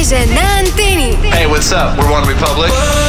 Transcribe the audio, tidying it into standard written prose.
Fresh на Антені. Hey, what's up? We're One Republic.